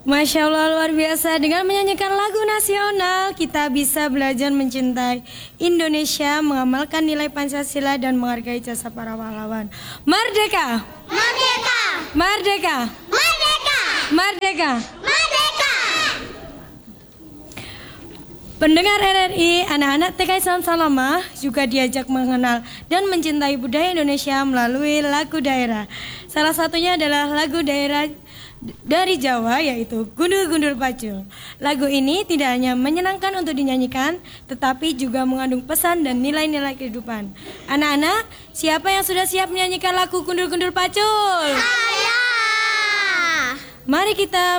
Masya Allah, luar biasa. Dengan menyanyikan lagu nasional, kita bisa belajar mencintai Indonesia, mengamalkan nilai Pancasila, dan menghargai jasa para pahlawan. Merdeka! Merdeka! Merdeka! Merdeka! Merdeka! Merdeka! Pendengar RRI, anak-anak TK Islam Salamah juga diajak mengenal dan mencintai budaya Indonesia melalui lagu daerah. Salah satunya adalah lagu daerah dari Jawa, yaitu Gundur-Gundur Pacul. Lagu ini tidak hanya menyenangkan untuk dinyanyikan, tetapi juga mengandung pesan dan nilai-nilai kehidupan. Anak-anak, siapa yang sudah siap menyanyikan lagu Gundur-Gundur Pacul? Saya! Mari kita